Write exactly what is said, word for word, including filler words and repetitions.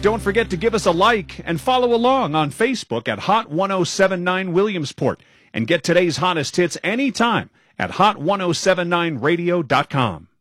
Don't forget to give us a like and follow along on Facebook at Hot ten seventy-nine Williamsport. And get today's hottest hits anytime at hot ten seventy-nine radio dot com.